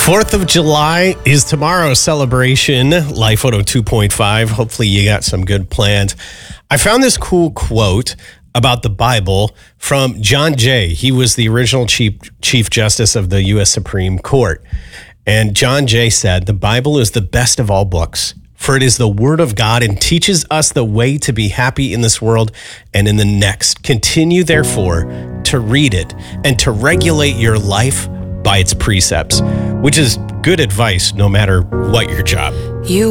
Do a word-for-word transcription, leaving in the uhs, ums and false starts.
fourth of July is tomorrow's celebration, Life one oh two point five. Hopefully you got some good plans. I found this cool quote about the Bible from John Jay. He was the original Chief, Chief Justice of the U S Supreme Court. And John Jay said, "The Bible is the best of all books, for it is the word of God and teaches us the way to be happy in this world and in the next. Continue, therefore, to read it and to regulate your life by its precepts," which is good advice no matter what your job. You